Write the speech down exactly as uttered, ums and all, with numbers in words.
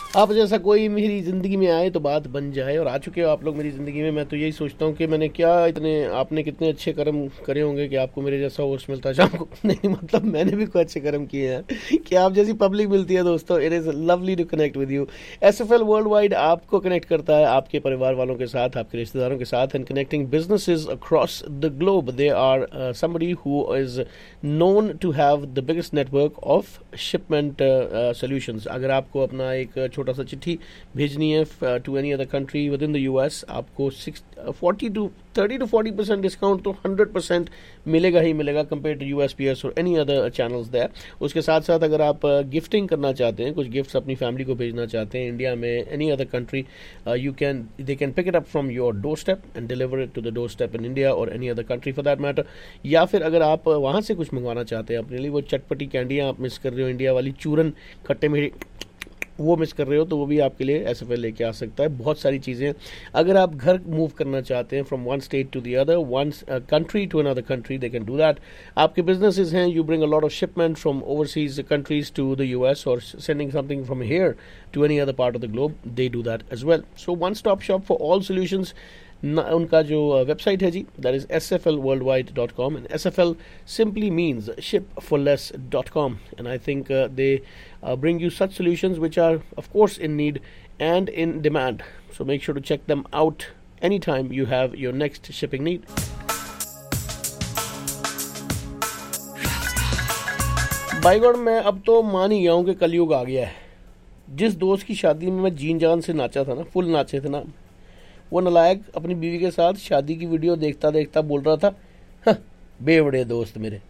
आप जैसा कोई मेरी ज़िंदगी में आए तो बात बन जाए, और आ चुके हो आप लोग मेरी ज़िंदगी में। मैं तो यही सोचता हूँ कि मैंने क्या इतने आपने कितने अच्छे कर्म करे होंगे कि आपको मेरे जैसा होस्ट मिलता है शाम को। नहीं मतलब मैंने भी कोई अच्छे कर्म किए हैं कि आप जैसी पब्लिक मिलती है दोस्तों। It is lovely to connect with you. S F L world wide आपको कनेक्ट करता है आपके परिवार वालों के साथ, आपके रिश्तेदारों के साथ, and connecting businesses across the globe. They are somebody who is known to have the biggest network of shipment uh, uh, solutions. अगर आपको अपना एक छोटा सा चिट्ठी भेजनी है to any other country with in the US, आपको six forty two thirty two forty percent discount तो हंड्रेड परसेंट मिलेगा ही मिलेगा कंपेयर टू यूएसपीएस और एनी अदर चैनल्स देयर। उसके साथ साथ अगर आप गिफ्टिंग uh, करना चाहते हैं, कुछ गिफ्ट्स अपनी फैमिली को भेजना चाहते हैं इंडिया में, any other country, you can they can pick it up from your door step and deliver it to the door step in India और any other country for that matter. या फिर अगर आप वहाँ से कुछ मंगवाना चाहते हैं अपने लिए, वो चटपटी कैंडियाँ आप मिस कर रहे हो, इंडिया वाली चूरन खट्टे मीठे वो मिस कर रहे हो, तो वो भी आपके लिए एस एफ एल लेके आ सकता है। बहुत सारी चीज़ें, अगर आप घर मूव करना चाहते हैं from one state to the other, one country to another country, they can do that. आपके बिजनेसेस हैं, you bring a lot of shipment from overseas countries to the US और sending something from here to any other part of the globe, they do that as well. So one stop shop for all solutions. उनका जो website है जी, that is S F L world wide dot com, and S F L simply means ship for less dot com, and I think they bring you such solutions which are of course in need and in demand. So make sure to check them out anytime you have your next shipping need. Bye God, मैं अब तो मान ही गया हूँ कि कलयुग आ गया है। जिस दोस्त की शादी में मैं जीन जान से नाचा था ना, फुल नाचे थे ना, वो नलायक अपनी बीवी के साथ शादी की वीडियो देखता देखता बोल रहा था, हाँ, बेवड़े दोस्त मेरे।